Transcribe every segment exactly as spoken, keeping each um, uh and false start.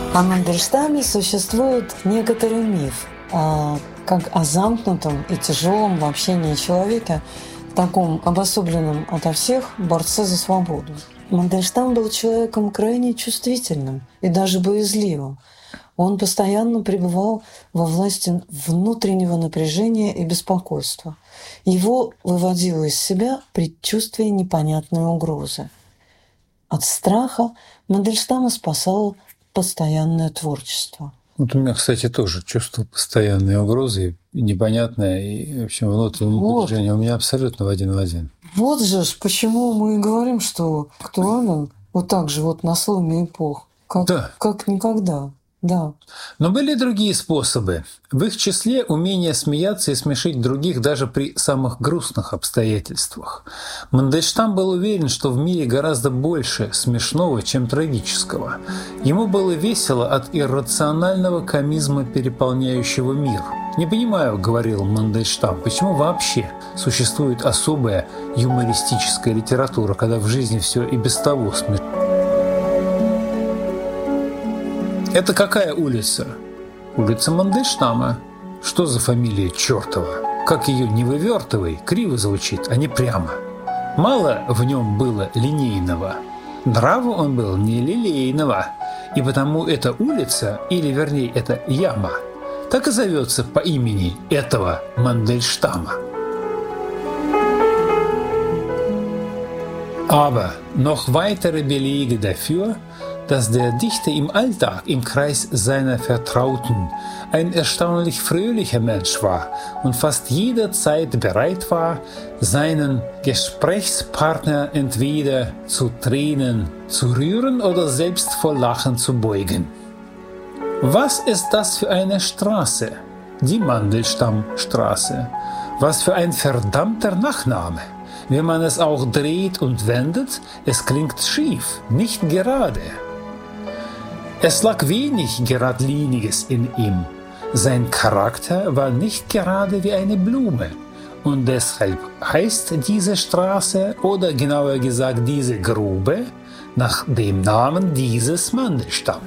О Мандельштаме существует некоторый миф, как о замкнутом и тяжелом в общении человеке, таком обособленном ото всех борце за свободу. Мандельштам был человеком крайне чувствительным и даже боязливым. Он постоянно пребывал во власти внутреннего напряжения и беспокойства. Его выводило из себя предчувствие непонятной угрозы. От страха Мандельштама спасало постоянное творчество. Вот у меня, кстати, тоже чувство постоянной угрозы, непонятное, и, в общем, внутреннее вот. напряжение у меня абсолютно в один в один. Вот же ж почему мы и говорим, что актуален вот так же вот на сломе эпох, как, да. как никогда. Да. Но были другие способы. В их числе умение смеяться и смешить других даже при самых грустных обстоятельствах. Мандельштам был уверен, что в мире гораздо больше смешного, чем трагического. Ему было весело от иррационального комизма, переполняющего мир. «Не понимаю, — говорил Мандельштам, — почему вообще существует особая юмористическая литература, когда в жизни все и без того смешно». Это какая улица? Улица Мандельштама. Что за фамилия чертова? Как ее не вывертывай, криво звучит, а не прямо. Мало в нем было линейного. Нраву он был не лилейного. И потому эта улица, или вернее эта яма, так и зовется по имени этого Мандельштама. Aber noch weitere Belege dafür, dass der Dichter im Alltag im Kreis seiner Vertrauten ein erstaunlich fröhlicher Mensch war und fast jederzeit bereit war, seinen Gesprächspartner entweder zu Tränen zu rühren oder selbst vor Lachen zu beugen. Was ist das für eine Straße? Die Mandelstamstraße. Was für ein verdammter Nachname! Wenn man es auch dreht und wendet, es klingt schief, nicht gerade. Es lag wenig Geradliniges in ihm. Sein Charakter war nicht gerade wie eine Blume. Und deshalb heißt diese Straße, oder genauer gesagt diese Grube, nach dem Namen dieses Mandelstam.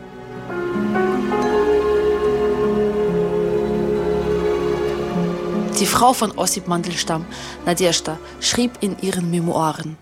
Die Frau von Ossip Mandelstam, Nadezhda, schrieb in ihren Memoiren: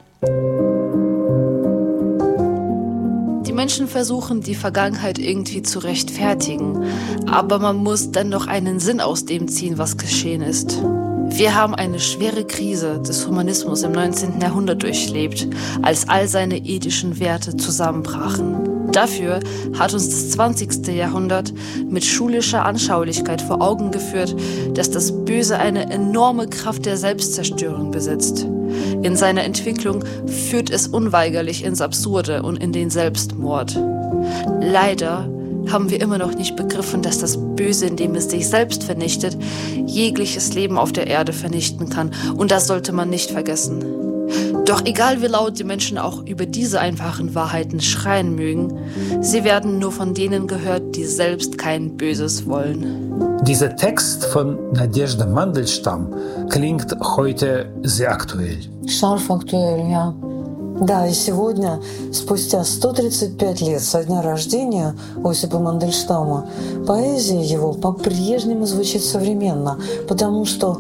Die Menschen versuchen, die Vergangenheit irgendwie zu rechtfertigen, aber man muss dennoch einen Sinn aus dem ziehen, was geschehen ist. Wir haben eine schwere Krise des Humanismus im neunzehnten Jahrhundert durchlebt, als all seine ethischen Werte zusammenbrachen. Dafür hat uns das zwanzigste Jahrhundert mit schulischer Anschaulichkeit vor Augen geführt, dass das Böse eine enorme Kraft der Selbstzerstörung besitzt. In seiner Entwicklung führt es unweigerlich ins Absurde und in den Selbstmord. Leider haben wir immer noch nicht begriffen, dass das Böse, indem es sich selbst vernichtet, jegliches Leben auf der Erde vernichten kann. Und das sollte man nicht vergessen. Doch egal wie laut die Menschen auch über diese einfachen Wahrheiten schreien mögen, sie werden nur von denen gehört, die selbst kein Böses wollen. Dieser Text von Nadezhda Mandelstam klingt heute sehr aktuell. Scharf aktuell, ja. Да, и сегодня, спустя сто тридцать пять лет со дня рождения Осипа Мандельштама, поэзия его по-прежнему звучит современно, потому что